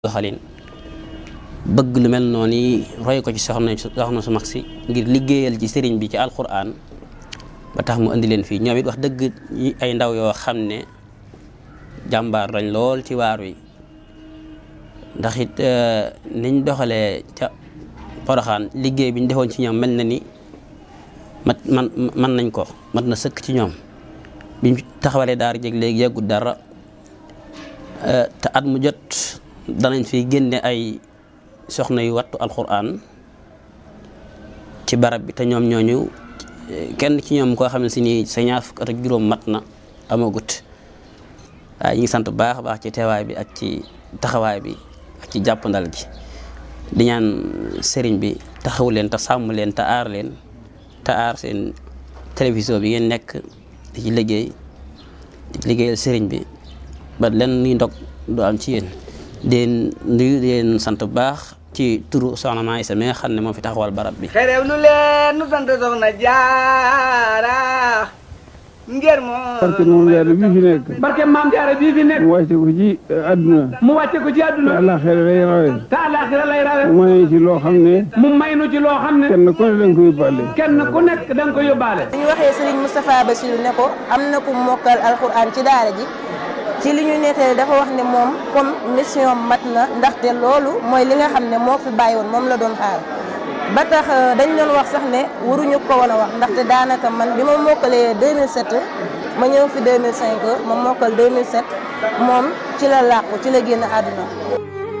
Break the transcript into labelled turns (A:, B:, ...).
A: doxalin bëgg lu mel noonu yi roy ko ci soxna su mag si ngir liggéeyal ci sëriñ bi ci alquran ba tax mu indi leen fii ñoom it wax dëgg ay ndaw yoo xam ne jàmbaar lañ lool ci waar wi ndax it niñ doxalee ca Poroxaan liggéey bi ñu defoon ci ñoom mel na ni man nañ ko mat na sëkk ci ñoom biñ taxawalee daara jeg léegi yeggut dara te at mu jot danañ fi génne ay soxna yu wattu alquran ci barab bi te ñoom ñooñu kenn ci ñoom koo xam ne si ni sa ñaar fukk at ak juróom mat na amagut waaye ñu ngi sant baax a baax ci teewaay bi ak ci taxawaay bi ak ci jàppandal gi di ñaan sëriñ bi taxaw leen te sàmm leen te aar leen te aar seen télévision bi ngeen nekk di ci liggéeyal sëriñ bi ba len ni ndog du am ci yéen den nuyu leen sant bu baax ci turu soxna Maa Isa mi nga xam ne moo fi taxawal barab bi
B: xerew lu leen nu sant soxna Jaara ngir moom
C: barke moom jaara bii fi nekk
B: barke maam Jaara bii fi nekk
C: mu wàcce ko ci àdduna
B: mu wàcce ko ci àdduna
C: àllaaxira lay rawe
B: te àllaaxira lay rawe
C: mu may ci loo xam ne
B: mu may nu ci loo xam ne
C: kenn ku ne da nga ko yóbbaale
B: kenn ku nekk da nga ko yóbbaale
D: ñu waxee Serigne Moustapha Bassirou ne ko am na ku mokkal alxuraan ci daara ji ci li ñu nettali dafa wax ne moom comme mission mat na ndaxte loolu mooy li nga xam ne moo fi bàyyi woon moom la doon xaar ba tax dañ doon wax sax ne waruñu ko woon a wax ndaxte daanaka man bi ma mokkalee 2007 ma ñëw fi 2005 ma mokkal 2007 moom ci la làqu ci la génn àdduna